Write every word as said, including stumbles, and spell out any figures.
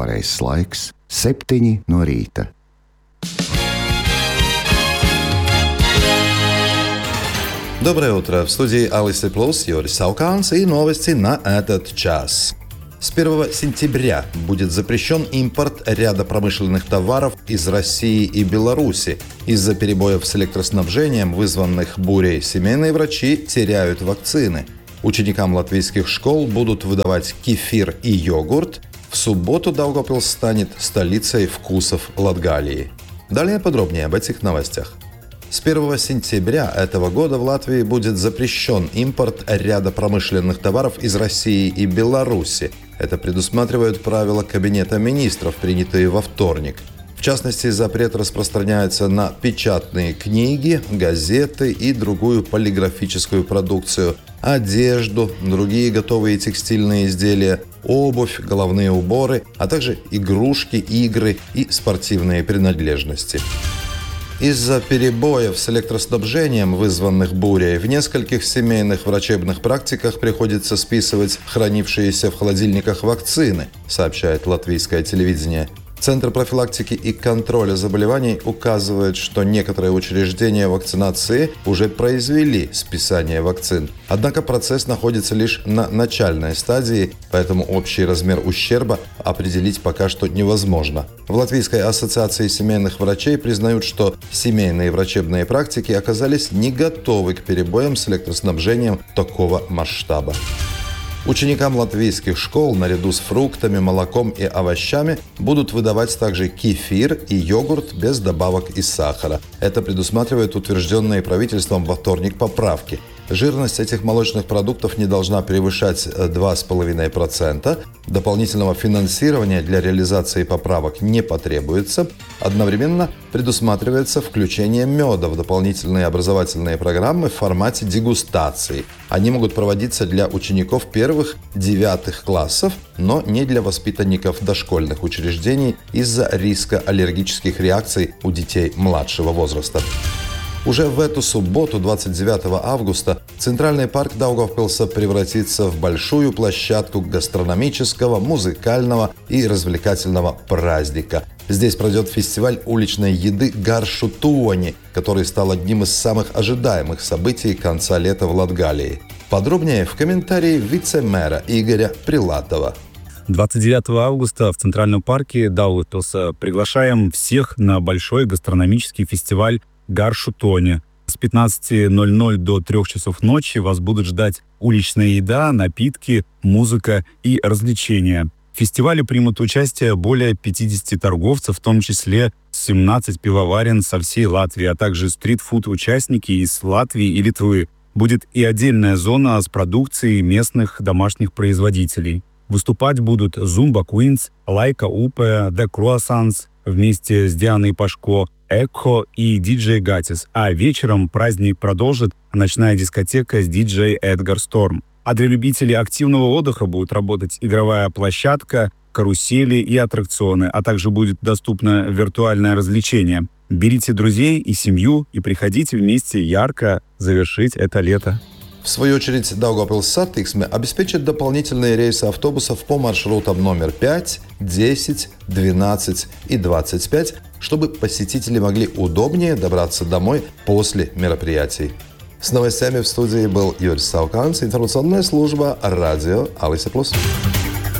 pareizs laiks - septiņi no rīta. Доброе утро! В студии Алисы Плюс Юрий Сауканс и новости на этот час. С первого сентября будет запрещен импорт ряда промышленных товаров из России и Беларуси. Из-за перебоев с электроснабжением, вызванных бурей, семейные врачи теряют вакцины. Ученикам латвийских школ будут выдавать кефир и йогурт. В субботу Даугавпилс станет столицей вкусов Латгалии. Далее подробнее об этих новостях. С первого сентября этого года в Латвии будет запрещен импорт ряда промышленных товаров из России и Беларуси. Это предусматривают правила Кабинета министров, принятые во вторник. В частности, запрет распространяется на печатные книги, газеты и другую полиграфическую продукцию, одежду, другие готовые текстильные изделия, обувь, головные уборы, а также игрушки, игры и спортивные принадлежности. Из-за перебоев с электроснабжением, вызванных бурей, в нескольких семейных врачебных практиках приходится списывать хранившиеся в холодильниках вакцины, сообщает латвийское телевидение. Центр профилактики и контроля заболеваний указывает, что некоторые учреждения вакцинации уже произвели списание вакцин. Однако процесс находится лишь на начальной стадии, поэтому общий размер ущерба определить пока что невозможно. В Латвийской ассоциации семейных врачей признают, что семейные врачебные практики оказались не готовы к перебоям с электроснабжением такого масштаба. Ученикам латвийских школ наряду с фруктами, молоком и овощами будут выдавать также кефир и йогурт без добавок и сахара. Это предусматривает утвержденные правительством во вторник поправки. Жирность этих молочных продуктов не должна превышать два с половиной процента. Дополнительного финансирования для реализации поправок не потребуется. Одновременно предусматривается включение меда в дополнительные образовательные программы в формате дегустации. Они могут проводиться для учеников первых девятых классов, но не для воспитанников дошкольных учреждений из-за риска аллергических реакций у детей младшего возраста. Уже в эту субботу, двадцать девятого августа, Центральный парк Даугавпилса превратится в большую площадку гастрономического, музыкального и развлекательного праздника. Здесь пройдет фестиваль уличной еды Гаршутуони, который стал одним из самых ожидаемых событий конца лета в Латгалии. Подробнее в комментарии вице-мэра Игоря Прилатова. двадцать девятого августа в Центральном парке Даугавпилса приглашаем всех на большой гастрономический фестиваль Гаршутуони. С пятнадцати ноль-ноль до трёх часов ночи вас будут ждать уличная еда, напитки, музыка и развлечения. В фестивале примут участие более пятидесяти торговцев, в том числе семнадцать пивоварен со всей Латвии, а также стрит-фуд-участники из Латвии и Литвы. Будет и отдельная зона с продукцией местных домашних производителей. Выступать будут Zumba Queens, Лайка Упе, The Croissants вместе с Дианой Пашко, Экхо и диджей Гатис, а вечером праздник продолжит ночная дискотека с диджей Эдгар Сторм. А для любителей активного отдыха будет работать игровая площадка, карусели и аттракционы, а также будет доступно виртуальное развлечение. Берите друзей и семью и приходите вместе ярко завершить это лето. В свою очередь, Daugavpils Satiksme обеспечит дополнительные рейсы автобусов по маршрутам номер пять, десять, двенадцать и двадцать пять, чтобы посетители могли удобнее добраться домой после мероприятий. С новостями в студии был Юрий Сауканс, информационная служба радио Алиса Плюс.